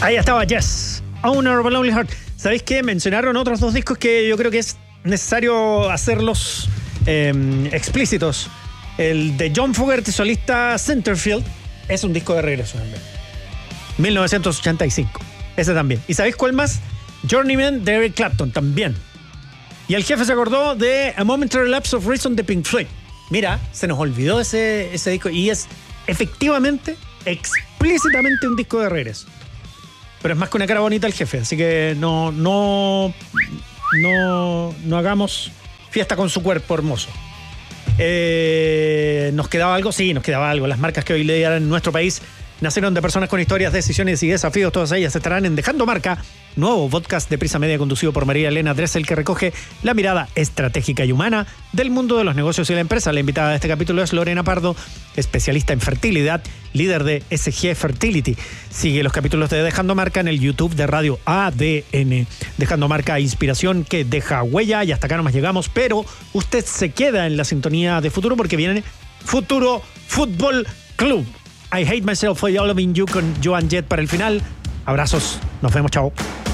Ahí estaba, Yes, Owner of a Lonely Heart. ¿Sabéis qué? Mencionaron otros dos discos que yo creo que es necesario hacerlos explícitos. El de John Fogerty, solista Centerfield, es un disco de regreso también. 1985. Ese también. ¿Y sabéis cuál más? Journeyman de Eric Clapton también. Y el jefe se acordó de A Momentary Lapse of Reason de Pink Floyd. Mira, se nos olvidó ese disco y es efectivamente, explícitamente un disco de regreso. Pero es más que una cara bonita el jefe, así que no hagamos fiesta con su cuerpo hermoso. ¿Nos quedaba algo? Sí, nos quedaba algo. Las marcas que hoy lideran en nuestro país nacieron de personas con historias, decisiones y desafíos. Todas ellas estarán en Dejando Marca, nuevo podcast de Prisa Media conducido por María Elena Dressel, que recoge la mirada estratégica y humana del mundo de los negocios y la empresa. La invitada de este capítulo es Lorena Pardo, especialista en fertilidad, líder de SG Fertility. Sigue los capítulos de Dejando Marca en el YouTube de Radio ADN. Dejando Marca, inspiración que deja huella, y hasta acá nomás llegamos, pero usted se queda en la sintonía de Futuro porque viene Futuro Fútbol Club. I Hate Myself for Loving You con Joan Jett para el final. Abrazos, nos vemos, chao.